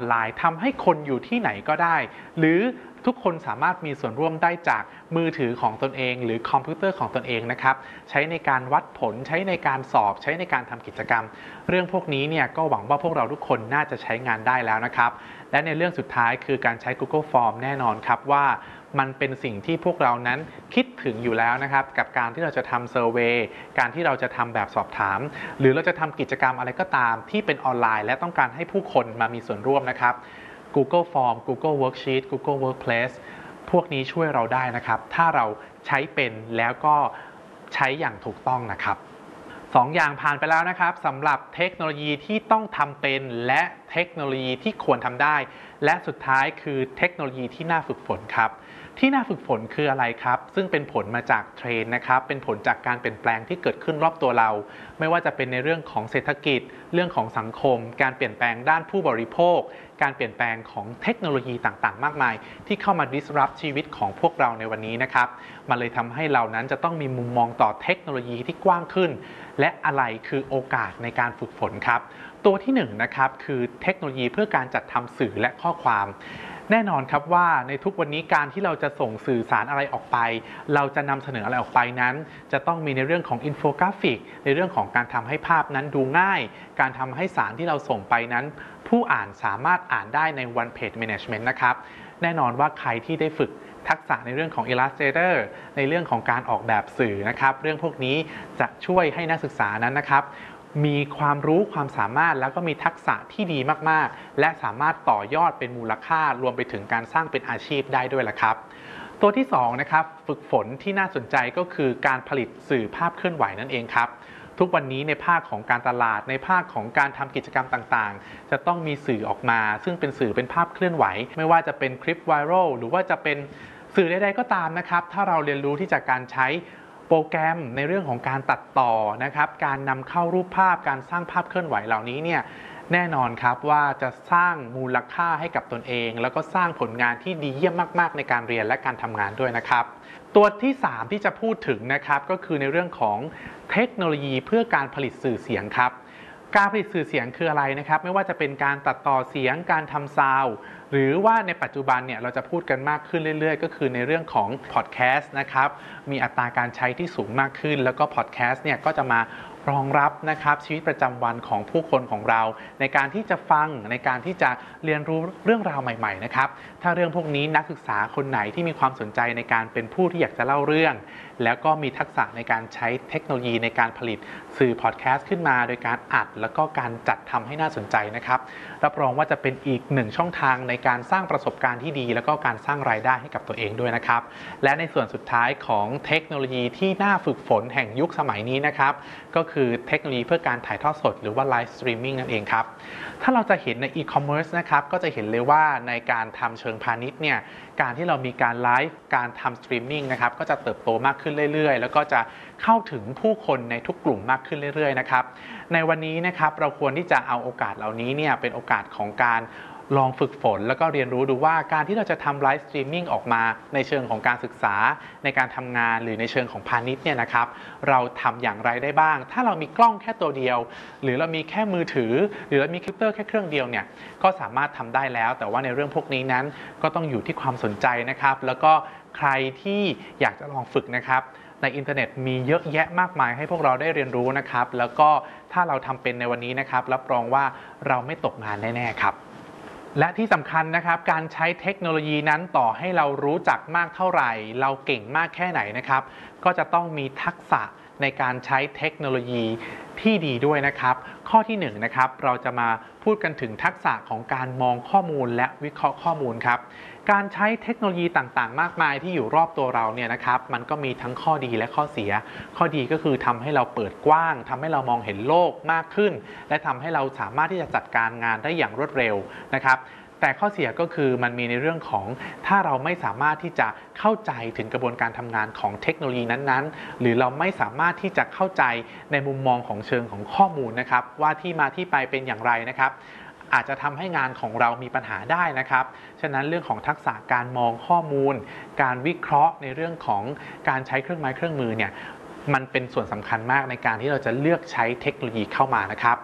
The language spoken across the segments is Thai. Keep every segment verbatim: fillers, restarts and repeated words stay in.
ไลน์ทำให้คนอยู่ที่ไหนก็ได้หรือทุกคนสามารถมีส่วนร่วมได้จากมือถือของตนเองหรือคอมพิวเตอร์ของตนเองนะครับใช้ในการวัดผลใช้ในการสอบใช้ในการทำกิจกรรมเรื่องพวกนี้เนี่ยก็หวังว่าพวกเราทุกคนน่าจะใช้งานได้แล้วนะครับและในเรื่องสุดท้ายคือการใช้ Google Form แน่นอนครับว่ามันเป็นสิ่งที่พวกเรานั้นคิดถึงอยู่แล้วนะครับกับการที่เราจะทำเซอร์เวย์การที่เราจะทำแบบสอบถามหรือเราจะทำกิจกรรมอะไรก็ตามที่เป็นออนไลน์และต้องการให้ผู้คนมามีส่วนร่วมนะครับ Google Form Google Worksheet Google Workplace พวกนี้ช่วยเราได้นะครับถ้าเราใช้เป็นแล้วก็ใช้อย่างถูกต้องนะครับสองอย่างผ่านไปแล้วนะครับสำหรับเทคโนโลยีที่ต้องทำเป็นและเทคโนโลยีที่ควรทำได้และสุดท้ายคือเทคโนโลยีที่น่าฝึกฝนครับที่น่าฝึกฝนคืออะไรครับซึ่งเป็นผลมาจากเทรนด์นะครับเป็นผลจากการเปลี่ยนแปลงที่เกิดขึ้นรอบตัวเราไม่ว่าจะเป็นในเรื่องของเศรษฐกิจเรื่องของสังคมการเปลี่ยนแปลงด้านผู้บริโภคการเปลี่ยนแปลงของเทคโนโลยีต่างๆมากมายที่เข้ามา disrupt ชีวิตของพวกเราในวันนี้นะครับมันเลยทำให้เรานั้นจะต้องมีมุมมองต่อเทคโนโลยีที่กว้างขึ้นและอะไรคือโอกาสในการฝึกฝนครับตัวที่หนึ่งนะครับคือเทคโนโลยีเพื่อการจัดทำสื่อและข้อความแน่นอนครับว่าในทุกวันนี้การที่เราจะส่งสื่อสารอะไรออกไปเราจะนำเสนออะไรออกไปนั้นจะต้องมีในเรื่องของอินโฟกราฟิกในเรื่องของการทำให้ภาพนั้นดูง่ายการทำให้สารที่เราส่งไปนั้นผู้อ่านสามารถอ่านได้ใน one page management นะครับแน่นอนว่าใครที่ได้ฝึกทักษะในเรื่องของ Illustrator ในเรื่องของการออกแบบสื่อนะครับเรื่องพวกนี้จะช่วยให้นักศึกษานั้นนะครับมีความรู้ความสามารถแล้วก็มีทักษะที่ดีมากๆและสามารถต่อยอดเป็นมูลค่ารวมไปถึงการสร้างเป็นอาชีพได้ด้วยล่ะครับตัวที่สองนะครับฝึกฝนที่น่าสนใจก็คือการผลิตสื่อภาพเคลื่อนไหวนั่นเองครับทุกวันนี้ในภาคของการตลาดในภาคของการทำกิจกรรมต่างๆจะต้องมีสื่อออกมาซึ่งเป็นสื่อเป็นภาพเคลื่อนไหวไม่ว่าจะเป็นคลิปไวรัลหรือว่าจะเป็นสื่อใดๆก็ตามนะครับถ้าเราเรียนรู้ที่จะการใช้โปรแกรมในเรื่องของการตัดต่อนะครับการนำเข้ารูปภาพการสร้างภาพเคลื่อนไหวเหล่านี้เนี่ยแน่นอนครับว่าจะสร้างมูลค่าให้กับตนเองแล้วก็สร้างผลงานที่ดีเยี่ยมมากๆในการเรียนและการทำงานด้วยนะครับตัวที่สามที่จะพูดถึงนะครับก็คือในเรื่องของเทคโนโลยีเพื่อการผลิตสื่อเสียงครับการผลิตสื่อเสียงคืออะไรนะครับไม่ว่าจะเป็นการตัดต่อเสียงการทำซาวด์หรือว่าในปัจจุบันเนี่ยเราจะพูดกันมากขึ้นเรื่อยๆก็คือในเรื่องของพอดแคสต์นะครับมีอัตราการใช้ที่สูงมากขึ้นแล้วก็พอดแคสต์เนี่ยก็จะมารองรับนะครับชีวิตประจำวันของผู้คนของเราในการที่จะฟังในการที่จะเรียนรู้เรื่องราวใหม่ๆนะครับถ้าเรื่องพวกนี้นักศึกษาคนไหนที่มีความสนใจในการเป็นผู้ที่อยากจะเล่าเรื่องแล้วก็มีทักษะในการใช้เทคโนโลยีในการผลิตสื่อพอดแคสต์ขึ้นมาโดยการอัดแล้วก็การจัดทำให้น่าสนใจนะครับรับรองว่าจะเป็นอีกหนึ่งช่องทางในการสร้างประสบการณ์ที่ดีแล้วก็การสร้างรายได้ให้กับตัวเองด้วยนะครับและในส่วนสุดท้ายของเทคโนโลยีที่น่าฝึกฝนแห่งยุคสมัยนี้นะครับก็คือเทคโนโลยีเพื่อการถ่ายทอดสดหรือว่าไลฟ์สตรีมมิ่งนั่นเองครับถ้าเราจะเห็นในอีคอมเมิร์ซนะครับก็จะเห็นเลยว่าในการทำเชิงพาณิชย์เนี่ยการที่เรามีการไลฟ์การทำสตรีมมิ่งนะครับก็จะเติบโตมากขึ้นเรื่อยๆแล้วก็จะเข้าถึงผู้คนในทุกกลุ่มมากขึ้นเรื่อยๆนะครับในวันนี้นะครับเราควรที่จะเอาโอกาสเหล่านี้เนี่ยเป็นโอกาสของการลองฝึกฝนแล้วก็เรียนรู้ดูว่าการที่เราจะทำไลฟ์สตรีมมิ่งออกมาในเชิงของการศึกษาในการทำงานหรือในเชิงของพาณิชย์เนี่ยนะครับเราทำอย่างไรได้บ้างถ้าเรามีกล้องแค่ตัวเดียวหรือเรามีแค่มือถือหรือเรามีคอมพิวเตอร์แค่เครื่องเดียวเนี่ยก็สามารถทำได้แล้วแต่ว่าในเรื่องพวกนี้นั้นก็ต้องอยู่ที่ความสนใจนะครับแล้วก็ใครที่อยากจะลองฝึกนะครับในอินเทอร์เน็ตมีเยอะแยะมากมายให้พวกเราได้เรียนรู้นะครับแล้วก็ถ้าเราทำเป็นในวันนี้นะครับรับรองว่าเราไม่ตกงานแน่ๆครับและที่สำคัญนะครับการใช้เทคโนโลยีนั้นต่อให้เรารู้จักมากเท่าไหร่เราเก่งมากแค่ไหนนะครับก็จะต้องมีทักษะในการใช้เทคโนโลยีที่ดีด้วยนะครับข้อที่หนึ่งนะครับเราจะมาพูดกันถึงทักษะของการมองข้อมูลและวิเคราะห์ข้อมูลครับการใช้เทคโนโลยีต่างๆมากมายที่อยู่รอบตัวเราเนี่ยนะครับมันก็มีทั้งข้อดีและข้อเสียข้อดีก็คือทำให้เราเปิดกว้างทำให้เรามองเห็นโลกมากขึ้นและทำให้เราสามารถที่จะจัดการงานได้อย่างรวดเร็วนะครับแต่ข้อเสียก็คือมันมีในเรื่องของถ้าเราไม่สามารถที่จะเข้าใจถึงกระบวนการทำงานของเทคโนโลยีนั้นๆหรือเราไม่สามารถที่จะเข้าใจในมุมมองของเชิงของข้อมูลนะครับว่าที่มาที่ไปเป็นอย่างไรนะครับอาจจะทำให้งานของเรามีปัญหาได้นะครับฉะนั้นเรื่องของทักษะการมองข้อมูลการวิเคราะห์ในเรื่องของการใช้เครื่องไม้เครื่องมือเนี่ยมันเป็นส่วนสำคัญมากในการที่เราจะเลือกใช้เทคโนโลยีเข้ามานะครับ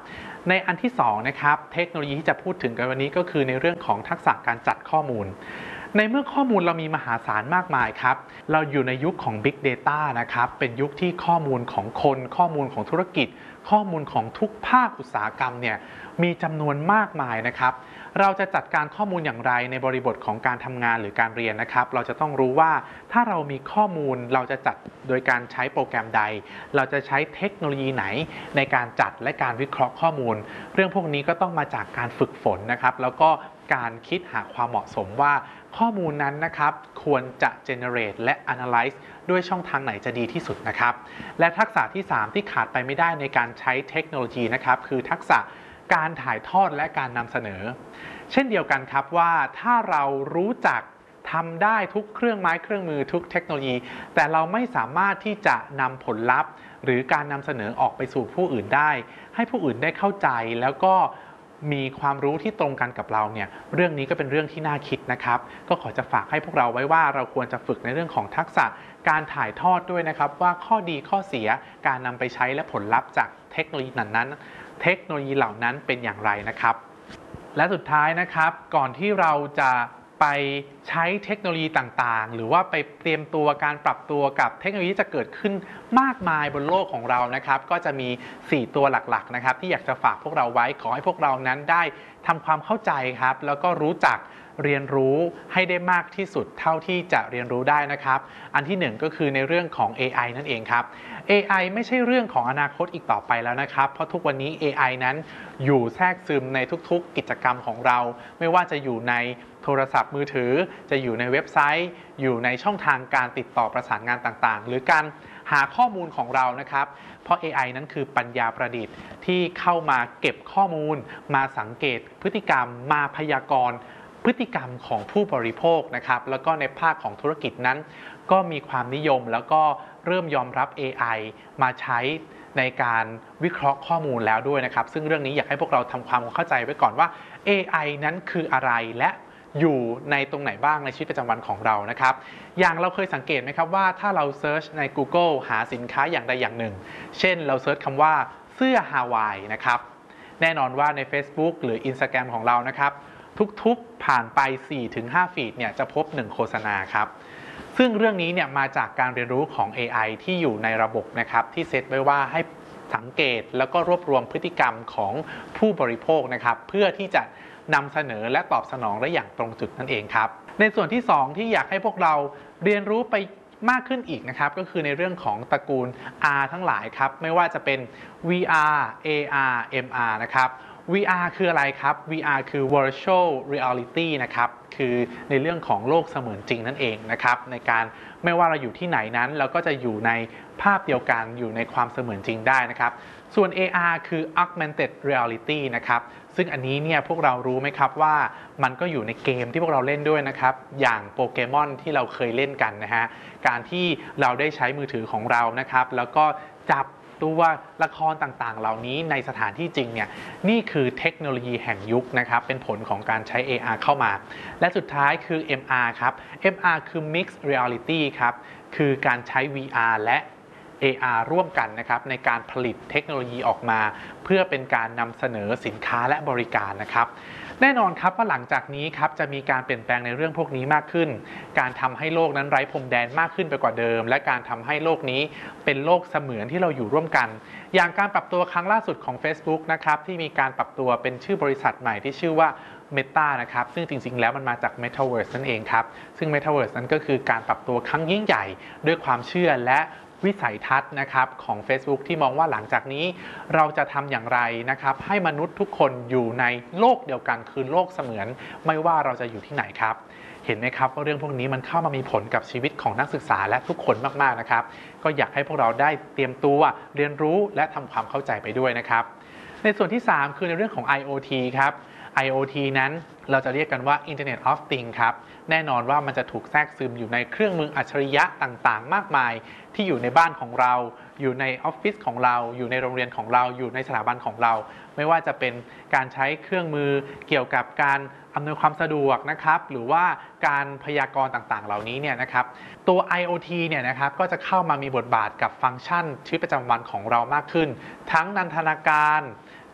ในอันที่สองนะครับเทคโนโลยีที่จะพูดถึงกันวันนี้ก็คือในเรื่องของทักษะการจัดข้อมูลในเมื่อข้อมูลเรามีมหาศาลมากมายครับเราอยู่ในยุคของ Big Data นะครับเป็นยุคที่ข้อมูลของคนข้อมูลของธุรกิจข้อมูลของทุกภาคอุตสาหกรรมเนี่ยมีจำนวนมากมายนะครับเราจะจัดการข้อมูลอย่างไรในบริบทของการทำงานหรือการเรียนนะครับเราจะต้องรู้ว่าถ้าเรามีข้อมูลเราจะจัดโดยการใช้โปรแกรมใดเราจะใช้เทคโนโลยีไหนในการจัดและการวิเคราะห์ข้อมูลเรื่องพวกนี้ก็ต้องมาจากการฝึกฝนนะครับแล้วก็การคิดหาความเหมาะสมว่าข้อมูลนั้นนะครับควรจะ generate และ analyze ด้วยช่องทางไหนจะดีที่สุดนะครับและทักษะที่สามที่ขาดไปไม่ได้ในการใช้เทคโนโลยีนะครับคือทักษะการถ่ายทอดและการนำเสนอเช่นเดียวกันครับว่าถ้าเรารู้จักทำได้ทุกเครื่องไม้เครื่องมือทุกเทคโนโลยีแต่เราไม่สามารถที่จะนำผลลัพธ์หรือการนำเสนอออกไปสู่ผู้อื่นได้ให้ผู้อื่นได้เข้าใจแล้วก็มีความรู้ที่ตรงกันกับเราเนี่ยเรื่องนี้ก็เป็นเรื่องที่น่าคิดนะครับก็ขอจะฝากให้พวกเราไว้ว่าเราควรจะฝึกในเรื่องของทักษะการถ่ายทอดด้วยนะครับว่าข้อดีข้อเสียการนำไปใช้และผลลัพธ์จากเทคโนโลยีนั้นๆเทคโนโลยีเหล่านั้นเป็นอย่างไรนะครับและสุดท้ายนะครับก่อนที่เราจะไปใช้เทคโนโลยีต่างๆหรือว่าไปเตรียมตัวการปรับตัวกับเทคโนโลยีที่จะเกิดขึ้นมากมายบนโลกของเรานะครับก็จะมีสี่ตัวหลักๆนะครับที่อยากจะฝากพวกเราไว้ขอให้พวกเรานั้นได้ทำความเข้าใจครับแล้วก็รู้จักเรียนรู้ให้ได้มากที่สุดเท่าที่จะเรียนรู้ได้นะครับอันที่หนึ่งก็คือในเรื่องของ เอ ไอ นั่นเองครับ เอ ไอ ไม่ใช่เรื่องของอนาคตอีกต่อไปแล้วนะครับเพราะทุกวันนี้ เอ ไอ นั้นอยู่แทรกซึมในทุกๆกิจกรรมของเราไม่ว่าจะอยู่ในโทรศัพท์มือถือจะอยู่ในเว็บไซต์อยู่ในช่องทางการติดต่อประสานงานต่างๆหรือการหาข้อมูลของเรานะครับเพราะ เอ ไอ นั้นคือปัญญาประดิษฐ์ที่เข้ามาเก็บข้อมูลมาสังเกตพฤติกรรมมาพยากรณ์พฤติกรรมของผู้บริโภคนะครับแล้วก็ในภาคของธุรกิจนั้นก็มีความนิยมแล้วก็เริ่มยอมรับ เอ ไอ มาใช้ในการวิเคราะห์ข้อมูลแล้วด้วยนะครับซึ่งเรื่องนี้อยากให้พวกเราทำความเข้าใจไว้ก่อนว่า เอ ไอ นั้นคืออะไรและอยู่ในตรงไหนบ้างในชีวิตประจำวันของเรานะครับอย่างเราเคยสังเกตไหมครับว่าถ้าเราเซิร์ชใน Google หาสินค้าอย่างใดอย่างหนึ่งเช่นเราเซิร์ชคำว่าเสื้อฮาวายนะครับแน่นอนว่าใน Facebook หรือ Instagram ของเรานะครับทุกๆผ่านไป สี่ถึงห้า ฟีดเนี่ยจะพบหนึ่งโฆษณาครับซึ่งเรื่องนี้เนี่ยมาจากการเรียนรู้ของ เอ ไอ ที่อยู่ในระบบนะครับที่เซตไว้ว่าให้สังเกตแล้วก็รวบรวมพฤติกรรมของผู้บริโภคนะครับเพื่อที่จะนำเสนอและตอบสนองได้อย่างตรงจุดนั่นเองครับในส่วนที่สองที่อยากให้พวกเราเรียนรู้ไปมากขึ้นอีกนะครับก็คือในเรื่องของตระกูล อาร์ ทั้งหลายครับไม่ว่าจะเป็น วี อาร์ เอ อาร์ เอ็ม อาร์ นะครับ วี อาร์ คืออะไรครับ วี อาร์ คือ Virtual Reality นะครับคือในเรื่องของโลกเสมือนจริงนั่นเองนะครับในการไม่ว่าเราอยู่ที่ไหนนั้นเราก็จะอยู่ในภาพเดียวกันอยู่ในความเสมือนจริงได้นะครับส่วน เอ อาร์ คือ Augmented Reality นะครับซึ่งอันนี้เนี่ยพวกเรารู้ไหมครับว่ามันก็อยู่ในเกมที่พวกเราเล่นด้วยนะครับอย่างโปเกมอนที่เราเคยเล่นกันนะฮะการที่เราได้ใช้มือถือของเรานะครับแล้วก็จับตัวละครต่างๆเหล่านี้ในสถานที่จริงเนี่ยนี่คือเทคโนโลยีแห่งยุคนะครับเป็นผลของการใช้ เอ อาร์ เข้ามาและสุดท้ายคือ เอ็ม อาร์ ครับ เอ็ม อาร์ คือ Mixed Reality ครับคือการใช้ วี อาร์ และ เอ อาร์ ร่วมกันนะครับในการผลิตเทคโนโลยีออกมาเพื่อเป็นการนำเสนอสินค้าและบริการนะครับแน่นอนครับว่าหลังจากนี้ครับจะมีการเปลี่ยนแปลงในเรื่องพวกนี้มากขึ้นการทำให้โลกนั้นไร้พรมแดนมากขึ้นไปกว่าเดิมและการทำให้โลกนี้เป็นโลกเสมือนที่เราอยู่ร่วมกันอย่างการปรับตัวครั้งล่าสุดของ Facebook นะครับที่มีการปรับตัวเป็นชื่อบริษัทใหม่ที่ชื่อว่า Meta นะครับซึ่งจริงๆแล้วมันมาจาก Metaverse นั่นเองครับซึ่ง Metaverse นั้นก็คือการปรับตัวครั้งยิ่งใหญ่ด้วยความเชื่อและวิสัยทัศน์นะครับของ Facebook ที่มองว่าหลังจากนี้เราจะทำอย่างไรนะครับให้มนุษย์ทุกคนอยู่ในโลกเดียวกันคือโลกเสมือนไม่ว่าเราจะอยู่ที่ไหนครับเห็นไหมครับว่าเรื่องพวกนี้มันเข้ามามีผลกับชีวิตของนักศึกษาและทุกคนมากๆนะครับก็อยากให้พวกเราได้เตรียมตัวเรียนรู้และทำความเข้าใจไปด้วยนะครับในส่วนที่สามคือในเรื่องของ ไอ โอ ที ครับ ไอ โอ ที นั้นเราจะเรียกกันว่า Internet of Things ครับแน่นอนว่ามันจะถูกแทรกซึมอยู่ในเครื่องมืออัจฉริยะต่างๆมากมายที่อยู่ในบ้านของเราอยู่ในออฟฟิศของเราอยู่ในโรงเรียนของเราอยู่ในสถาบันของเราไม่ว่าจะเป็นการใช้เครื่องมือเกี่ยวกับการอำนวยความสะดวกนะครับหรือว่าการพยากรณ์ต่างๆเหล่านี้เนี่ยนะครับตัว ไอ โอ ที เนี่ยนะครับก็จะเข้ามามีบทบาทกับฟังก์ชันชีวิตประจำวันของเรามากขึ้นทั้งนันทนาการ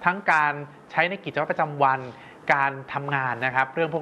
ทั้งการใช้ในกิจวัตรประจำวันการทำงานนะครับเรื่องพวก